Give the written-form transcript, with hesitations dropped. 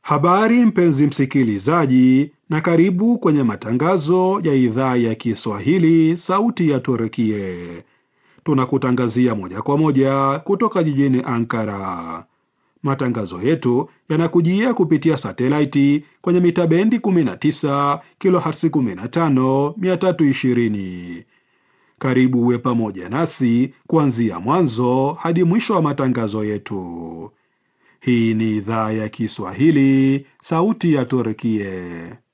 Habari mpenzi msikilizaji, na karibu kwenye matangazo ya idhaa ya Kiswahili sauti ya Turkie. Tunakutangazia moja kwa moja kutoka jijini Ankara. Matangazo yetu yanakujia kupitia satelaiti kwenye mita bendi 19 kilohertz 15 320. Karibu uwe pamoja nasi kuanzia mwanzo hadi mwisho wa matangazo yetu. Hii ni idhaa ya Kiswahili, sauti ya Turkie.